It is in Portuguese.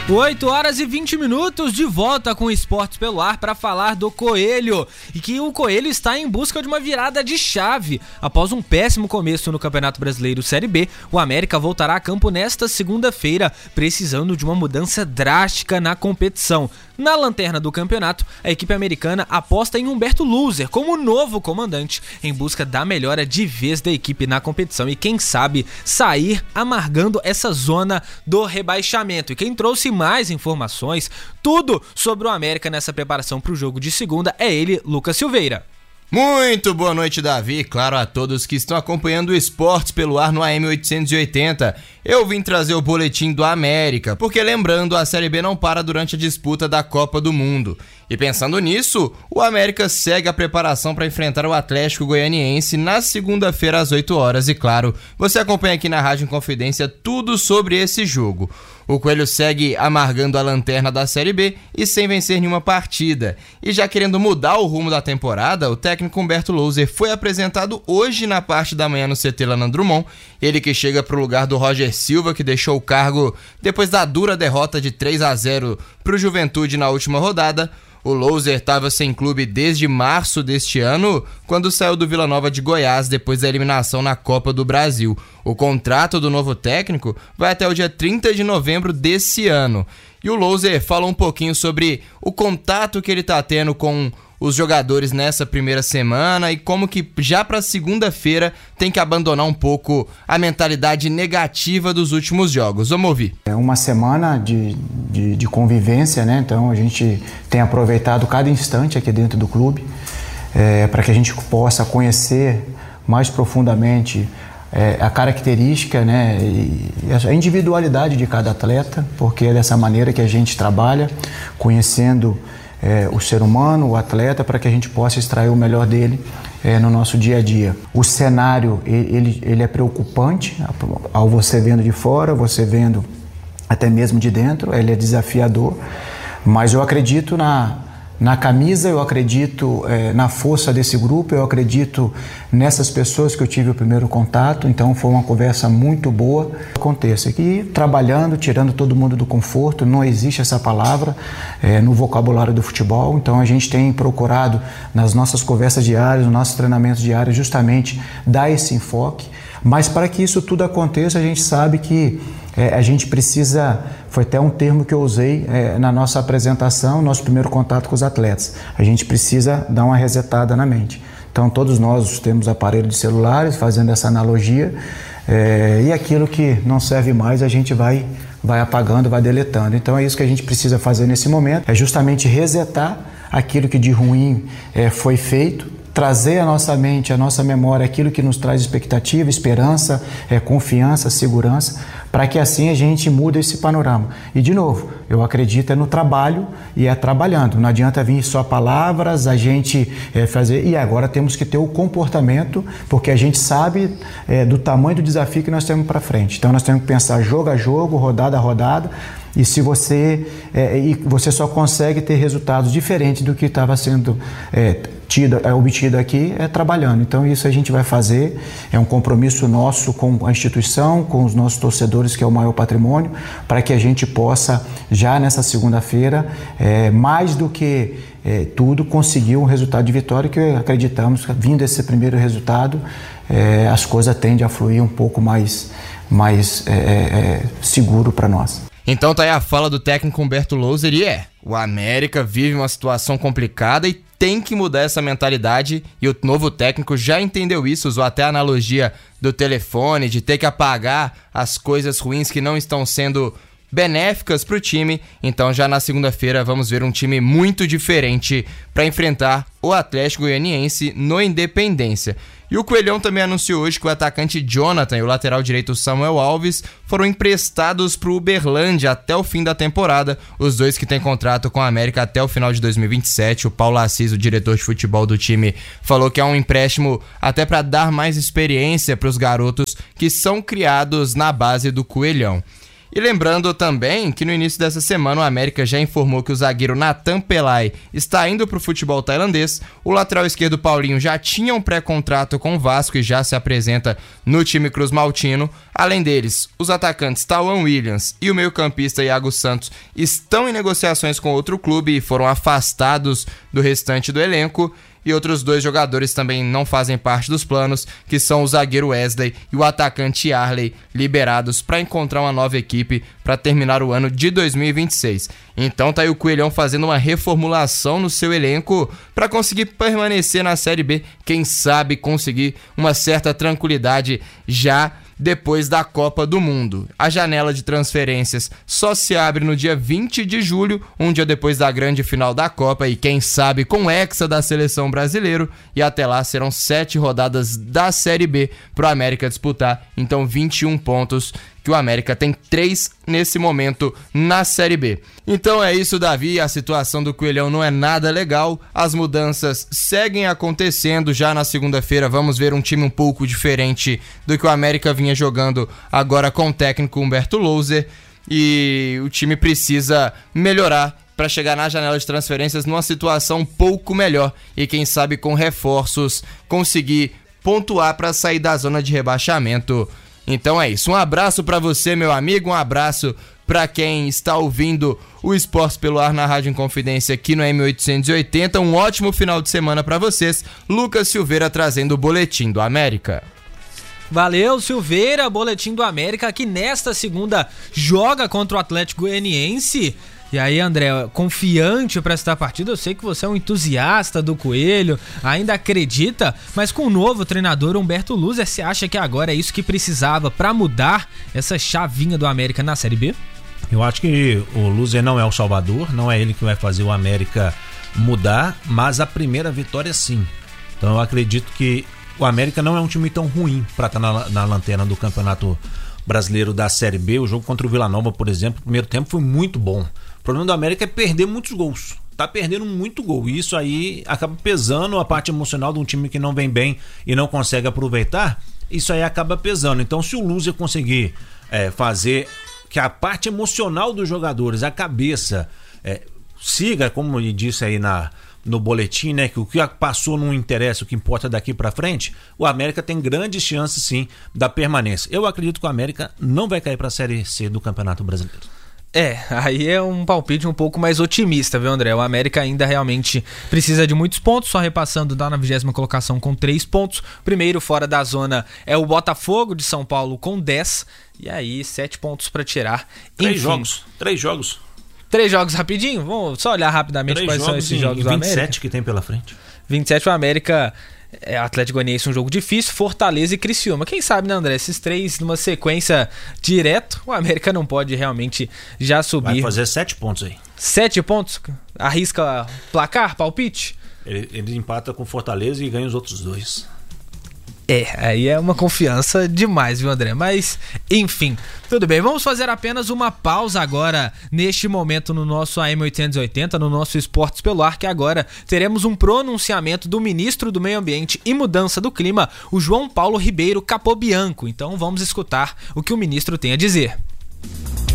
8 horas e 20 minutos, de volta com o Esportes pelo Ar para falar do Coelho. E que o Coelho está em busca de uma virada de chave. Após um péssimo começo no Campeonato Brasileiro Série B, o América voltará a campo nesta segunda-feira, precisando de uma mudança drástica na competição. Na lanterna do campeonato, a equipe americana aposta em Humberto Louser como novo comandante, em busca da melhora de vez da equipe na competição e, quem sabe, sair amargando essa zona do rebaixamento. E quem trouxe mais informações, tudo sobre o América nessa preparação para o jogo de segunda, é ele, Lucas Silveira. Muito boa noite, Davi, claro, a todos que estão acompanhando o Esportes pelo Ar no AM 880. Eu vim trazer o boletim do América, porque lembrando, a Série B não para durante a disputa da Copa do Mundo. E pensando nisso, o América segue a preparação para enfrentar o Atlético Goianiense na segunda-feira às 8 horas. E claro, você acompanha aqui na Rádio Inconfidência tudo sobre esse jogo. O Coelho segue amargando a lanterna da Série B e sem vencer nenhuma partida. E já querendo mudar o rumo da temporada, o técnico Humberto Louser foi apresentado hoje na parte da manhã no CT Lanan Drummond. Ele que chega para o lugar do Roger Silva, que deixou o cargo depois da dura derrota de 3-0 para o Juventude na última rodada. O Louser estava sem clube desde março deste ano, quando saiu do Vila Nova de Goiás depois da eliminação na Copa do Brasil. O contrato do novo técnico vai até o dia 30 de novembro desse ano. E o Louser falou um pouquinho sobre o contato que ele está tendo com os jogadores nessa primeira semana e como que já para segunda-feira tem que abandonar um pouco a mentalidade negativa dos últimos jogos. Vamos ouvir. É uma semana de convivência, né? Então a gente tem aproveitado cada instante aqui dentro do clube para que a gente possa conhecer mais profundamente a característica, né, e a individualidade de cada atleta, porque é dessa maneira que a gente trabalha, conhecendo o ser humano, o atleta, para que a gente possa extrair o melhor dele no nosso dia a dia. O cenário, ele é preocupante, ao você vendo de fora, você vendo até mesmo de dentro, ele é desafiador, mas eu acredito na camisa, eu acredito na força desse grupo, eu acredito nessas pessoas que eu tive o primeiro contato, então foi uma conversa muito boa. Aconteça que trabalhando, tirando todo mundo do conforto, não existe essa palavra no vocabulário do futebol, então a gente tem procurado nas nossas conversas diárias, nos nossos treinamentos diários, justamente dar esse enfoque, mas para que isso tudo aconteça, a gente sabe que a gente precisa, foi até um termo que eu usei na nossa apresentação, nosso primeiro contato com os atletas, a gente precisa dar uma resetada na mente. Então todos nós temos aparelhos de celulares, fazendo essa analogia, e aquilo que não serve mais a gente vai apagando, vai deletando. Então é isso que a gente precisa fazer nesse momento, é justamente resetar aquilo que de ruim foi feito, trazer à nossa mente, à nossa memória aquilo que nos traz expectativa, esperança, confiança, segurança, para que assim a gente mude esse panorama. E de novo, eu acredito no trabalho e trabalhando. Não adianta vir só palavras, a gente fazer... E agora temos que ter o comportamento, porque a gente sabe do tamanho do desafio que nós temos para frente. Então nós temos que pensar jogo a jogo, rodada a rodada, e se você só consegue ter resultados diferentes do que estava sendo obtido aqui trabalhando. Então isso a gente vai fazer, é um compromisso nosso com a instituição, com os nossos torcedores, que é o maior patrimônio, para que a gente possa, já nessa segunda-feira, mais do que tudo, conseguir um resultado de vitória, que acreditamos que, vindo esse primeiro resultado, as coisas tendem a fluir um pouco mais seguro para nós. Então tá aí a fala do técnico Humberto Louser e o América vive uma situação complicada e tem que mudar essa mentalidade, e o novo técnico já entendeu isso, usou até a analogia do telefone, de ter que apagar as coisas ruins que não estão sendo benéficas para o time. Então já na segunda-feira vamos ver um time muito diferente para enfrentar o Atlético Goianiense no Independência. E o Coelhão também anunciou hoje que o atacante Jonathan e o lateral direito Samuel Alves foram emprestados para o Uberlândia até o fim da temporada, os dois que têm contrato com a América até o final de 2027. O Paulo Assis, o diretor de futebol do time, falou que é um empréstimo até para dar mais experiência para os garotos que são criados na base do Coelhão. E lembrando também que no início dessa semana o América já informou que o zagueiro Nathan Pillai está indo para o futebol tailandês, o lateral esquerdo Paulinho já tinha um pré-contrato com o Vasco e já se apresenta no time Cruz Maltino. Além deles, os atacantes Tauan Williams e o meio-campista Iago Santos estão em negociações com outro clube e foram afastados do restante do elenco. E outros 2 jogadores também não fazem parte dos planos, que são o zagueiro Wesley e o atacante Arley, liberados para encontrar uma nova equipe para terminar o ano de 2026. Então tá aí o Coelhão fazendo uma reformulação no seu elenco para conseguir permanecer na Série B, quem sabe conseguir uma certa tranquilidade já depois da Copa do Mundo. A janela de transferências só se abre no dia 20 de julho, um dia depois da grande final da Copa e quem sabe com o hexa da seleção brasileira, e até lá serão 7 rodadas da Série B pro América disputar, então 21 pontos, que o América tem 3 nesse momento na Série B. Então é isso, Davi, a situação do Coelhão não é nada legal, as mudanças seguem acontecendo. Já na segunda-feira vamos ver um time um pouco diferente do que o América vinha jogando agora com o técnico Humberto Louser, e o time precisa melhorar para chegar na janela de transferências numa situação um pouco melhor e quem sabe com reforços conseguir pontuar para sair da zona de rebaixamento. Então é isso, um abraço pra você, meu amigo, um abraço pra quem está ouvindo o Esportes pelo Ar na Rádio Inconfidência aqui no M880, um ótimo final de semana pra vocês. Lucas Silveira trazendo o Boletim do América. Valeu, Silveira, Boletim do América, que nesta segunda joga contra o Atlético Goianiense. E aí, André, confiante para esta partida, eu sei que você é um entusiasta do Coelho, ainda acredita, mas com o novo treinador Humberto Louser, você acha que agora é isso que precisava para mudar essa chavinha do América na Série B? Eu acho que o Louser não é o salvador, não é ele que vai fazer o América mudar, mas a primeira vitória sim. Então eu acredito que o América não é um time tão ruim para estar na lanterna do Campeonato Brasileiro da Série B. O jogo contra o Vila Nova, por exemplo, o primeiro tempo foi muito bom. O problema do América é perder muitos gols. Tá perdendo muito gol. E isso aí acaba pesando a parte emocional de um time que não vem bem e não consegue aproveitar. Isso aí acaba pesando. Então, se o Louser conseguir fazer que a parte emocional dos jogadores, a cabeça, siga, como ele disse aí no boletim, né, que o que passou não interessa, o que importa daqui pra frente, o América tem grandes chances sim da permanência. Eu acredito que o América não vai cair pra Série C do Campeonato Brasileiro. Aí é um palpite um pouco mais otimista, viu, André? O América ainda realmente precisa de muitos pontos, só repassando, dá na 20ª colocação com 3 pontos. Primeiro fora da zona é o Botafogo de São Paulo com 10, e aí 7 pontos pra tirar. 3 jogos. 3 jogos rapidinho? Vamos só olhar rapidamente quais são esses jogos do América. 27 que tem pela frente. 27 o América... Atlético Goianiense um jogo difícil, Fortaleza e Criciúma. Quem sabe, né, André? Esses 3 numa sequência direto, o América não pode realmente já subir. Vai fazer 7 pontos aí. 7 pontos? Arrisca placar, palpite? Ele empata com Fortaleza e ganha os outros 2. Aí é uma confiança demais, viu, André? Mas, enfim, tudo bem. Vamos fazer apenas uma pausa agora, neste momento, no nosso AM880, no nosso Esportes pelo Ar, que agora teremos um pronunciamento do ministro do Meio Ambiente e Mudança do Clima, o João Paulo Ribeiro Capobianco. Então vamos escutar o que o ministro tem a dizer.